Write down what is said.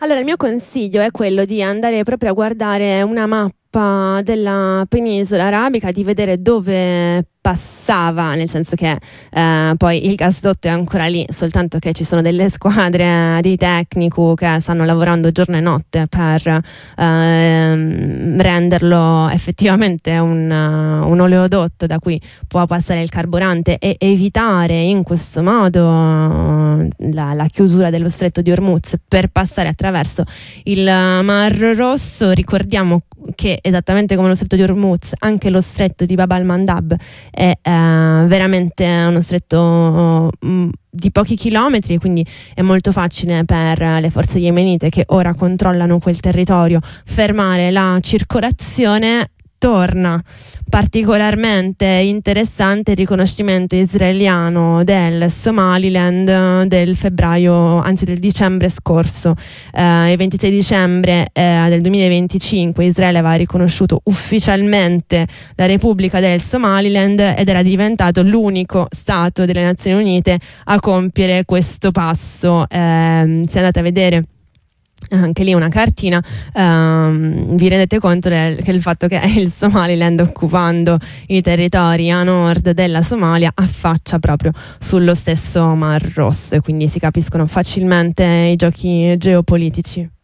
Allora, il mio consiglio è quello di andare proprio a guardare una mappa della penisola arabica, di vedere dove passava, nel senso che poi il gasdotto è ancora lì, soltanto che ci sono delle squadre di tecnici che stanno lavorando giorno e notte per renderlo effettivamente un oleodotto da cui può passare il carburante e evitare in questo modo la chiusura dello stretto di Hormuz per passare attraverso il Mar Rosso. Ricordiamo che esattamente come lo stretto di Hormuz, anche lo stretto di Bab al-Mandab è veramente uno stretto di pochi chilometri, quindi è molto facile per le forze yemenite che ora controllano quel territorio fermare la circolazione. Torna particolarmente interessante il riconoscimento israeliano del Somaliland del dicembre scorso. Il 26 dicembre del 2025 Israele aveva riconosciututo ufficialmente la Repubblica del Somaliland ed era diventato l'unico Stato delle Nazioni Unite a compiere questo passo. Se andate a vedere anche lì una cartina, vi rendete conto che il fatto che il Somaliland, occupando i territori a nord della Somalia, affaccia proprio sullo stesso Mar Rosso, e quindi si capiscono facilmente i giochi geopolitici.